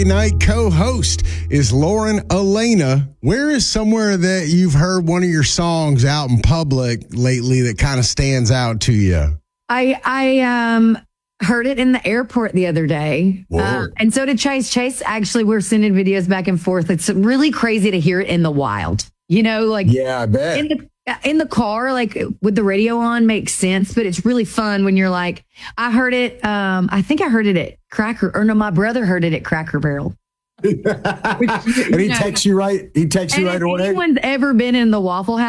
Night co-host is Lauren Elena. Where is somewhere that you've heard one of your songs out in public lately that kind of stands out to you? I heard it in the airport the other day. And so did Chase. Chase, actually, we're sending videos back and forth. It's really crazy to hear it in the wild. You know, like, yeah, I bet. In the car, like with the radio on, makes sense, but it's really fun when you're like, I heard it. I think I heard it at my brother heard it at Cracker Barrel. And he texts you right. He texts you right away. If anyone's ever been in the Waffle House,